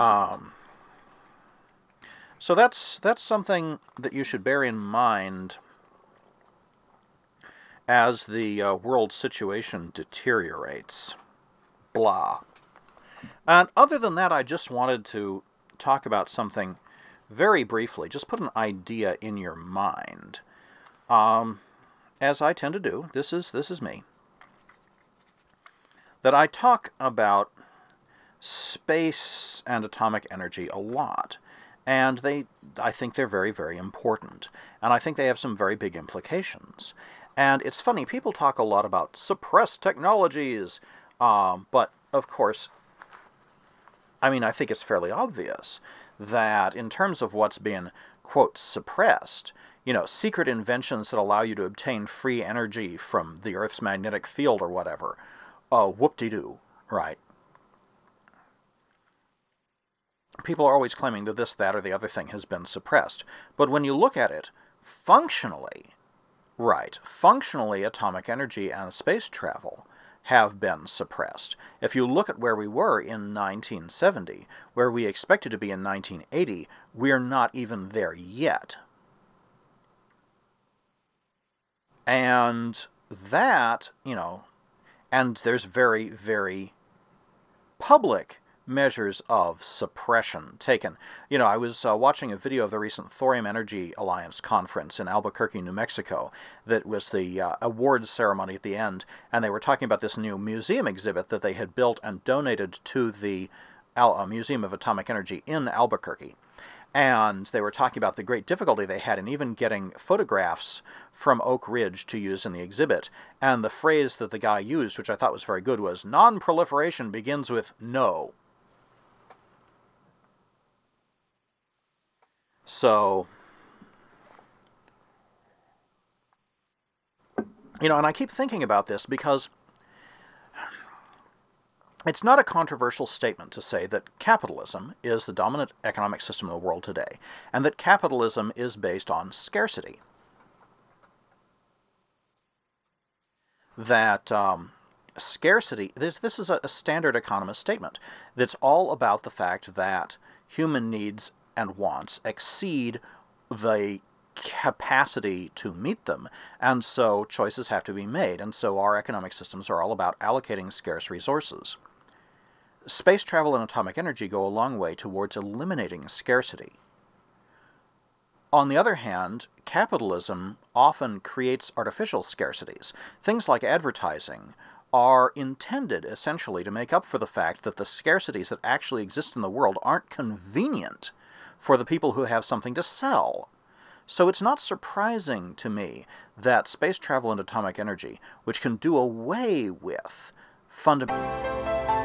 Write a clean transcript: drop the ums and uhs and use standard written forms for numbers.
Um, so that's something that you should bear in mind as the world situation deteriorates. Blah. And other than that, I just wanted to talk about something very briefly. Just put an idea in your mind. As I tend to do, this is me. That I talk about space and atomic energy a lot. And I think they're very, very important. And I think they have some very big implications. And it's funny, people talk a lot about suppressed technologies, but of course, I think it's fairly obvious that in terms of what's being, quote, suppressed, secret inventions that allow you to obtain free energy from the Earth's magnetic field or whatever, whoop-de-doo, right? People are always claiming that this, that, or the other thing has been suppressed. But when you look at it functionally, right, functionally atomic energy and space travel have been suppressed. If you look at where we were in 1970, where we expected to be in 1980, we're not even there yet. And that, and there's very, very public measures of suppression taken. I was watching a video of the recent Thorium Energy Alliance conference in Albuquerque, New Mexico, that was the awards ceremony at the end, and they were talking about this new museum exhibit that they had built and donated to the Museum of Atomic Energy in Albuquerque. And they were talking about the great difficulty they had in even getting photographs from Oak Ridge to use in the exhibit. And the phrase that the guy used, which I thought was very good, was, "Non-proliferation begins with no." So, and I keep thinking about this because it's not a controversial statement to say that capitalism is the dominant economic system in the world today, and that capitalism is based on scarcity. That scarcity, this is a standard economist statement, that's all about the fact that human needs and wants exceed the capacity to meet them, and so choices have to be made, and so our economic systems are all about allocating scarce resources. Space travel and atomic energy go a long way towards eliminating scarcity. On the other hand, capitalism often creates artificial scarcities. Things like advertising are intended essentially to make up for the fact that the scarcities that actually exist in the world aren't convenient for the people who have something to sell. So it's not surprising to me that space travel and atomic energy, which can do away with fundamental